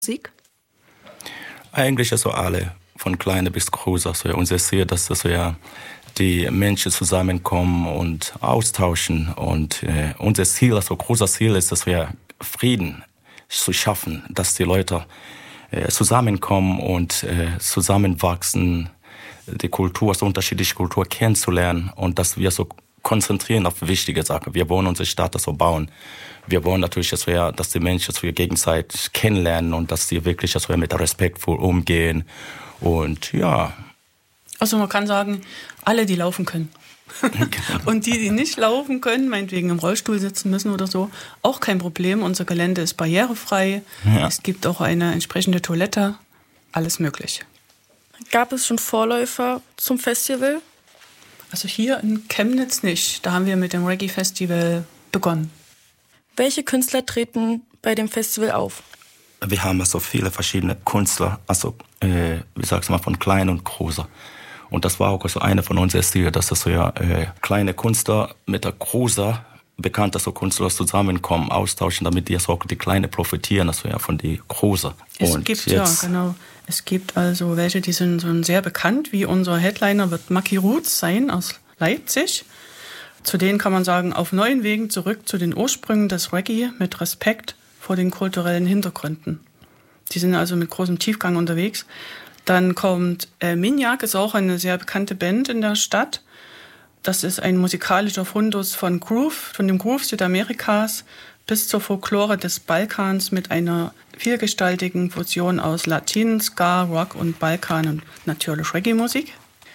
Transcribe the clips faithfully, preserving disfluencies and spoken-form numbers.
Musik? Eigentlich also alle, von klein bis groß. Also ja, unser Ziel, dass also ja die Menschen zusammenkommen und austauschen. Und äh, unser Ziel, also großes Ziel ist, dass wir Frieden zu schaffen, dass die Leute äh, zusammenkommen und äh, zusammenwachsen, die Kultur, also unterschiedliche Kultur kennenzulernen und dass wir so konzentrieren auf wichtige Sachen. Wir wollen unsere Stadt so bauen. Wir wollen natürlich, dass, wir, dass die Menschen dass wir gegenseitig kennenlernen und dass sie wirklich dass wir mit respektvoll umgehen. Und ja. Also man kann sagen, alle, die laufen können. Und die, die nicht laufen können, meinetwegen im Rollstuhl sitzen müssen oder so, auch kein Problem. Unser Gelände ist barrierefrei. Ja. Es gibt auch eine entsprechende Toilette. Alles möglich. Gab es schon Vorläufer zum Festival? Also hier in Chemnitz nicht. Da haben wir mit dem Reggae-Festival begonnen. Welche Künstler treten bei dem Festival auf? Wir haben also viele verschiedene Künstler, also äh, wie sagst du mal, von klein und großer. Und das war auch so eine von unseren Zielen, dass das so ja äh, kleine Künstler mit der großen, bekannten so Künstler zusammenkommen, austauschen, damit die also auch die Kleine profitieren, also ja von die große. Es und gibt jetzt, ja genau. Es gibt also welche, die sind so sehr bekannt, wie unser Headliner wird Maki Roots sein aus Leipzig. Zu denen kann man sagen, auf neuen Wegen zurück zu den Ursprüngen des Reggae mit Respekt vor den kulturellen Hintergründen. Die sind also mit großem Tiefgang unterwegs. Dann kommt äh, Minjak, ist auch eine sehr bekannte Band in der Stadt. Das ist ein musikalischer Fundus von Groove, von dem Groove Südamerikas bis zur Folklore des Balkans mit einer vielgestaltigen Fusion aus Latin, Ska, Rock und Balkan und natürlich Reggae-Musik.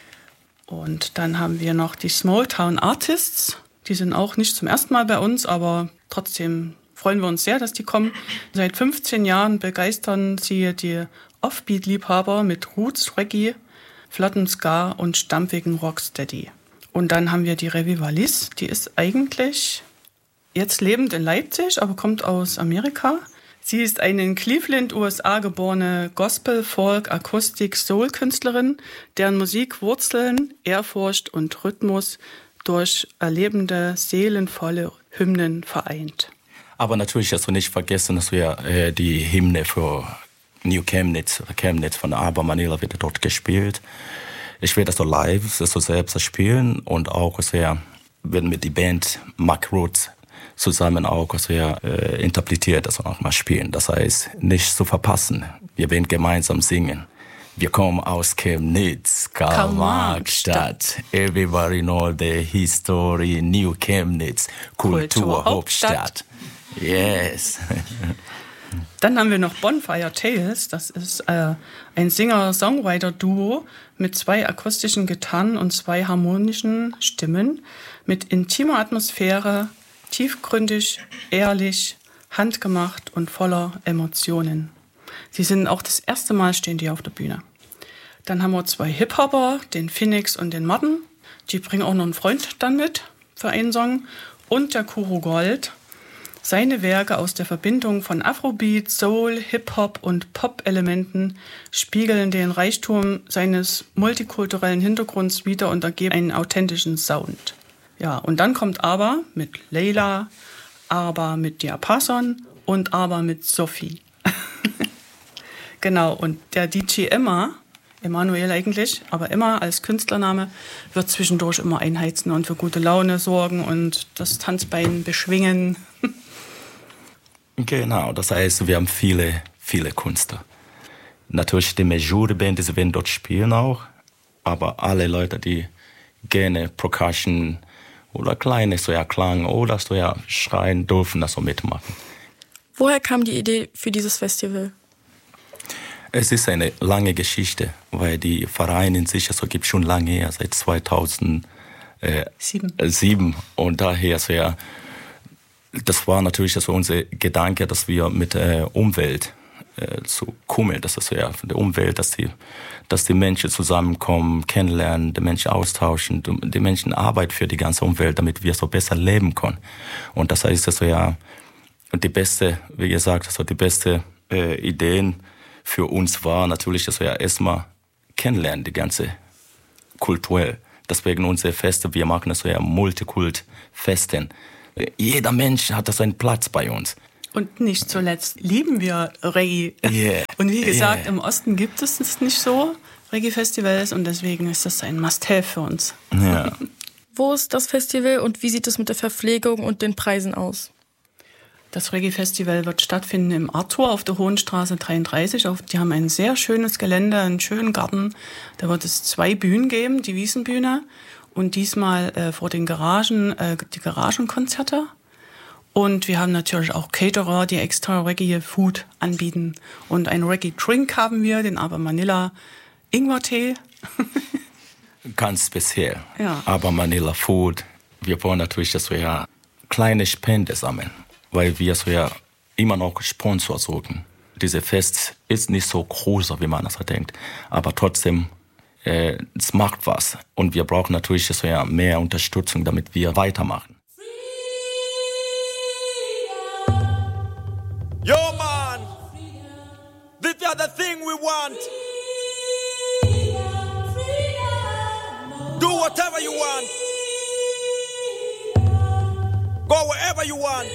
Und dann haben wir noch die Small Town Artists. Die sind auch nicht zum ersten Mal bei uns, aber trotzdem freuen wir uns sehr, dass die kommen. Seit fünfzehn Jahren begeistern sie die Offbeat-Liebhaber mit Roots, Reggae, flotten Ska und stampfigen Rocksteady. Und dann haben wir die Revivalis. Die ist eigentlich jetzt lebend in Leipzig, aber kommt aus Amerika. Sie ist eine in Cleveland, U S A geborene Gospel-, Folk-, Akustik-, Soul-Künstlerin, deren Musik Wurzeln, Ehrfurcht und Rhythmus durch erlebende, seelenvolle Hymnen vereint. Aber natürlich hast du nicht vergessen, dass wir äh, die Hymne für New Chemnitz, Chemnitz von Aber Manila wird dort gespielt. Ich werde das so live das so selbst spielen und auch sehr, wenn mit die Band Maki Roots zusammen auch sehr äh, interpretiert, das auch mal spielen. Das heißt, nicht zu verpassen. Wir werden gemeinsam singen. Wir kommen aus Chemnitz, Karl-Marx-Stadt. Everybody know the history, New Chemnitz, Kulturhauptstadt. Yes. Dann haben wir noch Bonfire Tales. Das ist äh, ein Singer-Songwriter-Duo mit zwei akustischen Gitarren und zwei harmonischen Stimmen, mit intimer Atmosphäre, tiefgründig, ehrlich, handgemacht und voller Emotionen. Sie sind auch das erste Mal stehen die auf der Bühne. Dann haben wir zwei Hip-Hopper, den Phoenix und den Martin. Die bringen auch noch einen Freund dann mit für einen Song. Und der Kuro Gold. Seine Werke aus der Verbindung von Afrobeat, Soul, Hip-Hop und Pop-Elementen spiegeln den Reichtum seines multikulturellen Hintergrunds wider und ergeben einen authentischen Sound. Ja, und dann kommt Aber mit Leila, Aber mit Diapason und Aber mit Sophie. Genau, und der D J Emma, Emanuel eigentlich, aber Emma als Künstlername, wird zwischendurch immer einheizen und für gute Laune sorgen und das Tanzbein beschwingen. Genau, das heißt, wir haben viele, viele Künstler. Natürlich die Major-Band, die werden dort spielen auch, aber alle Leute, die gerne Percussion oder kleine so ja Klang oder so ja schreien dürfen, das so mitmachen. Woher kam die Idee für dieses Festival? Es ist eine lange Geschichte, weil die Vereine in sich, also gibt schon lange her, seit zweitausendsieben. Und daher so ja, das war natürlich also unser Gedanke, dass wir mit der äh, Umwelt äh, zu kummeln, das ist ja von der Umwelt, dass die, dass die Menschen zusammenkommen, kennenlernen, die Menschen austauschen, die Menschen arbeiten für die ganze Umwelt, damit wir so besser leben können. Und das heißt also ja, die beste, wie gesagt, also die beste äh, Ideen für uns war natürlich, dass wir ja erstmal kennenlernen, die ganze kulturell. Deswegen unsere Feste, wir machen das so ja Multikult-Festen. Jeder Mensch hat da seinen Platz bei uns. Und nicht zuletzt lieben wir Reggae. Yeah. Und wie gesagt, Yeah. im Osten gibt es es nicht so, Reggae-Festivals, und deswegen ist das ein Must-Have für uns. Ja. Wo ist das Festival und wie sieht es mit der Verpflegung und den Preisen aus? Das Reggae-Festival wird stattfinden im Arthur auf der Hohenstraße dreiunddreißig. Auf, die haben ein sehr schönes Gelände, einen schönen Garten. Da wird es zwei Bühnen geben, die Wiesenbühne und diesmal äh, vor den Garagen äh, die Garagenkonzerte. Und wir haben natürlich auch Caterer, die extra Reggae-Food anbieten. Und einen Reggae-Drink haben wir, den Aber Manila Ingwertee. Ganz speziell. Ja. Aber Manila Food, wir wollen natürlich, dass wir ja kleine Spende sammeln, weil wir so ja immer noch Sponsor suchen. Dieses Fest ist nicht so groß, wie man das denkt, aber trotzdem, äh, es macht was. Und wir brauchen natürlich so ja mehr Unterstützung, damit wir weitermachen. Yo, man, this is the thing we want. Do whatever you want. Go wherever you want.